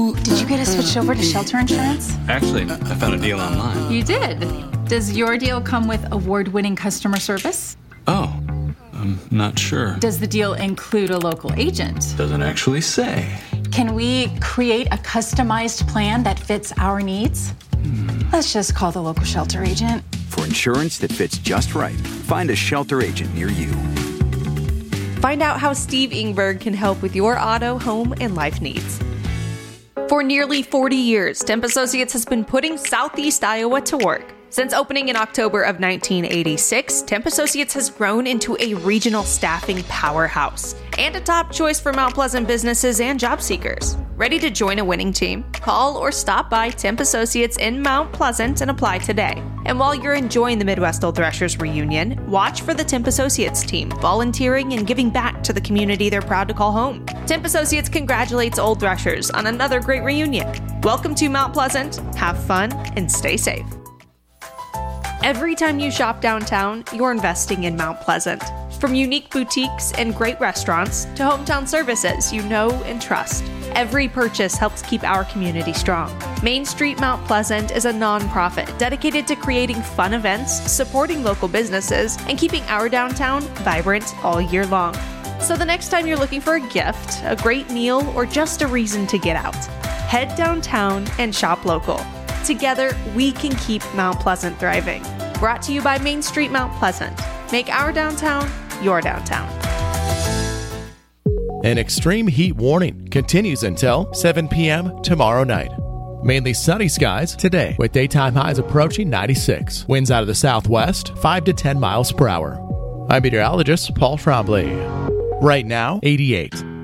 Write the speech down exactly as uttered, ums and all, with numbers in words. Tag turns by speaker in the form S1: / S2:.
S1: you...
S2: Did you get us switched over to shelter insurance?
S1: Actually, I found a deal online.
S2: You did? Does your deal come with award-winning customer service?
S1: Oh, I'm not sure.
S2: Does the deal include a local agent?
S1: Doesn't actually say.
S2: Can we create a customized plan that fits our needs? Hmm. Let's just call the local shelter agent.
S3: For insurance that fits just right, find a shelter agent near you.
S4: Find out how Steve Ingberg can help with your auto, home, and life needs. For nearly forty years, Temp Associates has been putting Southeast Iowa to work. Since opening in October of nineteen eighty-six, Temp Associates has grown into a regional staffing powerhouse and a top choice for Mount Pleasant businesses and job seekers. Ready to join a winning team? Call or stop by Temp Associates in Mount Pleasant and apply today. And while you're enjoying the Midwest Old Threshers reunion, watch for the Temp Associates team volunteering and giving back to the community they're proud to call home. Temp Associates congratulates Old Threshers on another great reunion. Welcome to Mount Pleasant. Have fun and stay safe. Every time you shop downtown, you're investing in Mount Pleasant. From unique boutiques and great restaurants to hometown services you know and trust, every purchase helps keep our community strong. Main Street Mount Pleasant is a nonprofit dedicated to creating fun events, supporting local businesses, and keeping our downtown vibrant all year long. So the next time you're looking for a gift, a great meal, or just a reason to get out, head downtown and shop local. Together, we can keep Mount Pleasant thriving. Brought to you by Main Street Mount Pleasant. Make our downtown your downtown.
S5: An extreme heat warning continues until seven p.m. tomorrow night. Mainly sunny skies today with daytime highs approaching ninety-six. Winds out of the southwest, five to ten miles per hour. I'm meteorologist Paul Trombley. Right now, eighty-eight.